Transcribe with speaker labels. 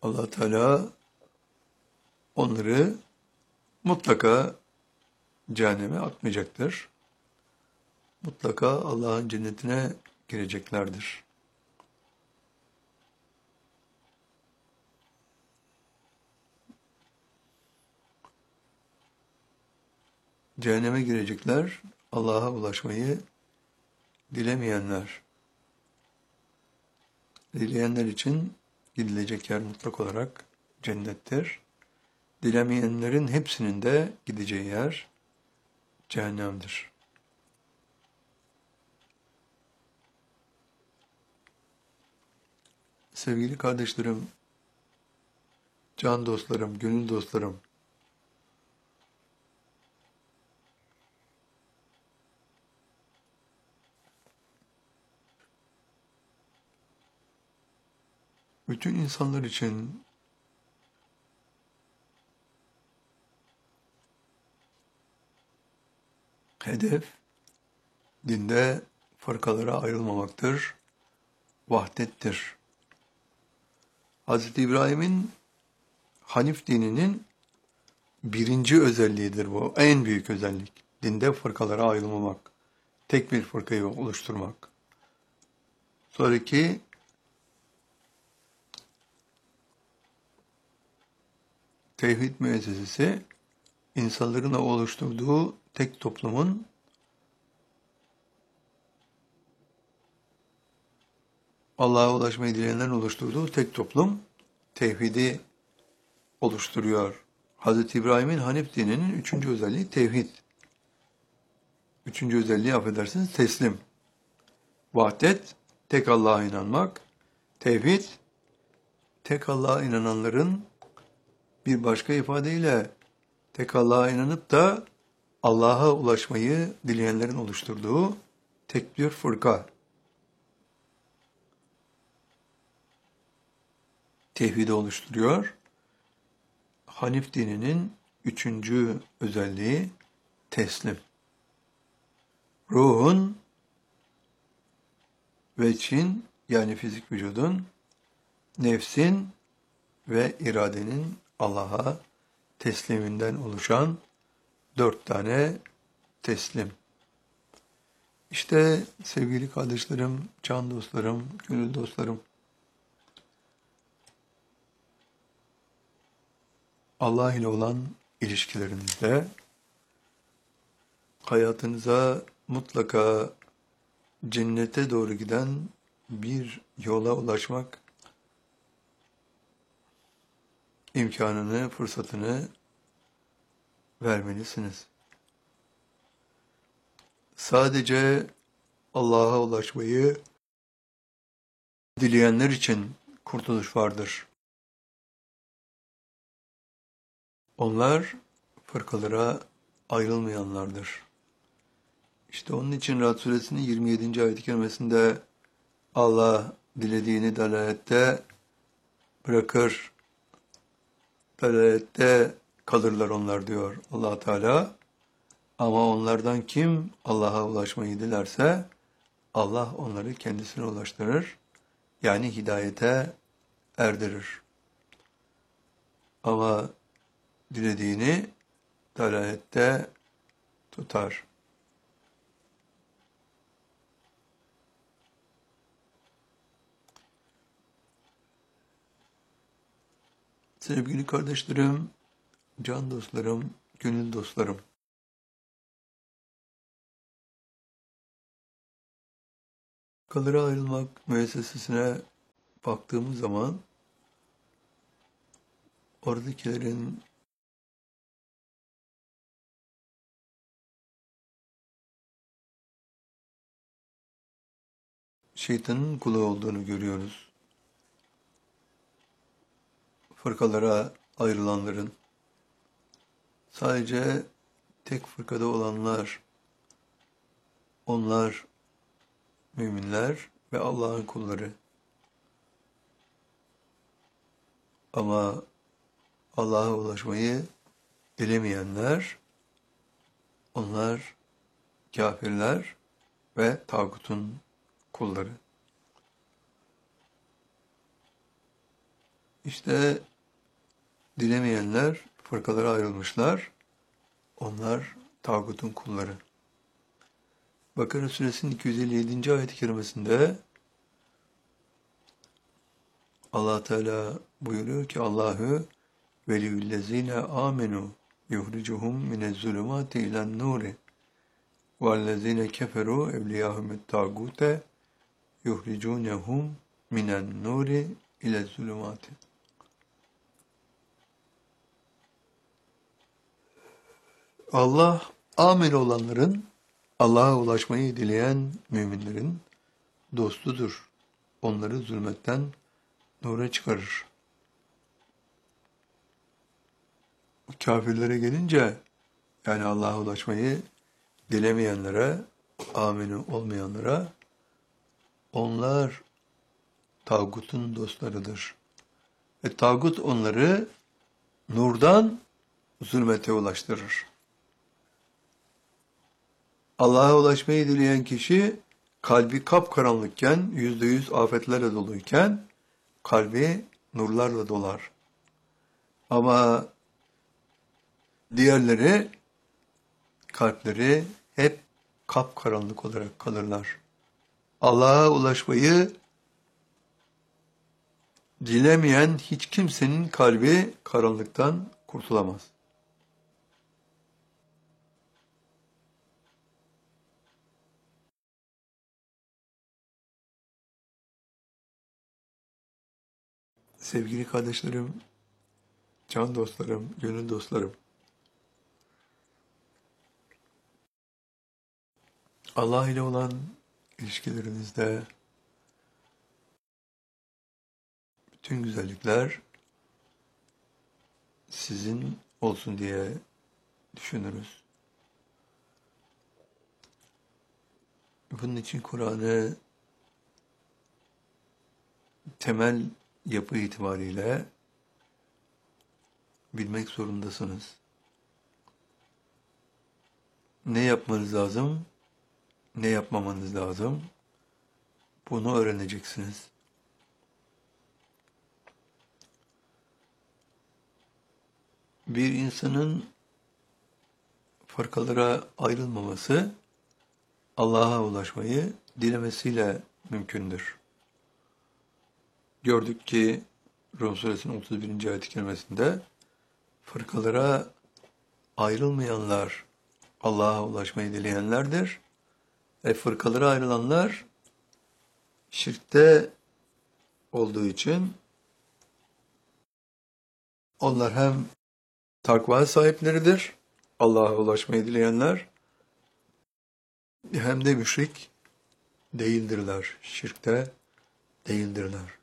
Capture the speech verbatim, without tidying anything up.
Speaker 1: Allah Teala onları mutlaka cehenneme atmayacaktır. Mutlaka Allah'ın cennetine gireceklerdir. Cehenneme girecekler, Allah'a ulaşmayı dilemeyenler. Dileyenler için gidilecek yer mutlak olarak cennettir. Dilemeyenlerin hepsinin de gideceği yer cehennemdir. Sevgili kardeşlerim, can dostlarım, gönül dostlarım, bütün insanlar için hedef, dinde fırkalara ayrılmamaktır, vahdettir. Hazreti İbrahim'in Hanif dininin birinci özelliğidir bu, en büyük özellik. Dinde fırkalara ayrılmamak, tek bir fırkayı oluşturmak. Sonraki tevhid müessesesi, insanların oluşturduğu tek toplumun Allah'a ulaşmayı dileyenlerin oluşturduğu tek toplum tevhidi oluşturuyor. Hazreti İbrahim'in Hanif dininin üçüncü özelliği tevhid. Üçüncü özelliği affedersiniz teslim. Vahdet, tek Allah'a inanmak. Tevhid, tek Allah'a inananların bir başka ifadeyle tek Allah'a inanıp da Allah'a ulaşmayı dileyenlerin oluşturduğu tek bir fırka. Tevhidi oluşturuyor. Hanif dininin üçüncü özelliği teslim. Ruhun ve çin yani fizik vücudun, nefsin ve iradenin Allah'a tesliminden oluşan dört tane teslim. İşte sevgili kardeşlerim, can dostlarım, gönül dostlarım, Allah ile olan ilişkilerinizde hayatınıza mutlaka cennete doğru giden bir yola ulaşmak imkanını, fırsatını vermelisiniz. Sadece Allah'a ulaşmayı dileyenler için kurtuluş vardır. Onlar fırkalara ayrılmayanlardır. İşte onun için Ra'd suresinin yirmi yedinci ayet-i kerimesinde Allah dilediğini dalalette bırakır, dalalette kalırlar onlar diyor Allah Teala. Ama onlardan kim Allah'a ulaşmayı dilerse Allah onları kendisine ulaştırır. Yani hidayete erdirir. Ama dilediğini dalalette tutar. Sevgili kardeşlerim, can dostlarım, gönül dostlarım. Fırkalara ayrılmak müessesesine baktığımız zaman oradakilerin şeytanın kulu olduğunu görüyoruz. Fırkalara ayrılanların sadece tek fırkada olanlar, onlar müminler ve Allah'ın kulları. Ama Allah'a ulaşmayı dilemeyenler, onlar kafirler ve tağutun kulları. İşte dilemeyenler fırkalara ayrılmışlar. Onlar tağutun kulları. Bakara suresinin iki yüz elli yedinci ayet-i kerimesinde Allah Teala buyuruyor ki Allahu veliyüllezine amenu yuhricuhum minezzulumati ilen nuri vellezine keferu evliyahumut tağute yuhricunehum minen nuri ilezzulumati. Allah amin olanların, Allah'a ulaşmayı dileyen müminlerin dostudur. Onları zulmetten nura çıkarır. Kafirlere gelince, yani Allah'a ulaşmayı dilemeyenlere, amin olmayanlara, onlar tağutun dostlarıdır. Ve tağut onları nurdan zulmete ulaştırır. Allah'a ulaşmayı dileyen kişi kalbi kapkaranlıkken, yüzde yüz afetlerle doluyken kalbi nurlarla dolar. Ama diğerleri kalpleri hep kapkaranlık olarak kalırlar. Allah'a ulaşmayı dilemeyen hiç kimsenin kalbi karanlıktan kurtulamaz. Sevgili kardeşlerim, can dostlarım, gönül dostlarım, Allah ile olan ilişkilerinizde bütün güzellikler sizin olsun diye düşünürüz. Bunun için Kur'an'ı temel yapı itibariyle bilmek zorundasınız. Ne yapmanız lazım, ne yapmamanız lazım, bunu öğreneceksiniz. Bir insanın fırkalara ayrılmaması, Allah'a ulaşmayı dilemesiyle mümkündür. Gördük ki Rum suresinin otuz birinci ayet-i kerimesinde fırkalara ayrılmayanlar Allah'a ulaşmayı dileyenlerdir. E fırkalara ayrılanlar şirkte olduğu için onlar hem takva sahipleridir, Allah'a ulaşmayı dileyenler, hem de müşrik değildirler, şirkte değildirler.